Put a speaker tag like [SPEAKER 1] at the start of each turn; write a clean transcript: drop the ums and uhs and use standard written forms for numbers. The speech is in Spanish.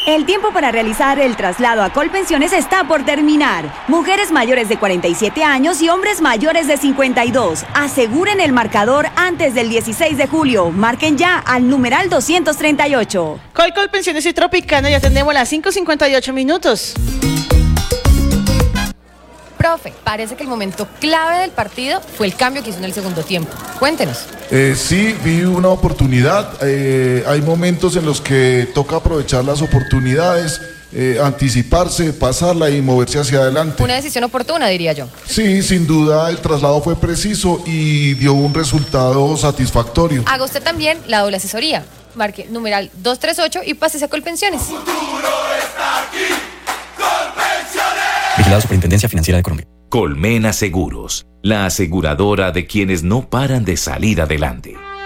[SPEAKER 1] El tiempo para realizar el traslado a Colpensiones está por terminar. Mujeres mayores de 47 años y hombres mayores de 52. Aseguren el marcador antes del 16 de julio. Marquen ya al numeral 238.
[SPEAKER 2] Colpensiones y Tropicana, ya tenemos las 5:58 minutos.
[SPEAKER 3] Profe, parece que el momento clave del partido fue el cambio que hizo en el segundo tiempo. Cuéntenos.
[SPEAKER 4] Sí, vi una oportunidad. Hay momentos en los que toca aprovechar las oportunidades, anticiparse, pasarla y moverse hacia adelante.
[SPEAKER 3] Una decisión oportuna, diría yo.
[SPEAKER 4] Sí, sin duda el traslado fue preciso y dio un resultado satisfactorio.
[SPEAKER 3] Haga usted también la doble asesoría. Marque numeral 238 y pásese a Colpensiones.
[SPEAKER 5] El futuro está aquí. Colpensiones.
[SPEAKER 6] Vigilado Superintendencia Financiera de Colombia.
[SPEAKER 7] Colmena Seguros, la aseguradora de quienes no paran de salir adelante.